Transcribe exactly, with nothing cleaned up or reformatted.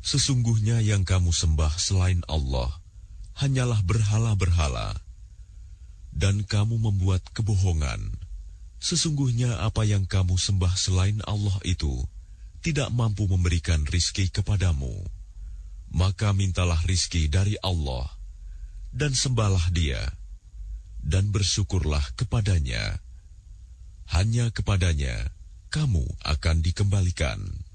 Sesungguhnya yang kamu sembah selain Allah hanyalah berhala-berhala, dan kamu membuat kebohongan. Sesungguhnya apa yang kamu sembah selain Allah itu tidak mampu memberikan rizki kepadamu. Maka mintalah rizki dari Allah, dan sembahlah Dia, dan bersyukurlah kepadanya. Hanya kepadanya kamu akan dikembalikan.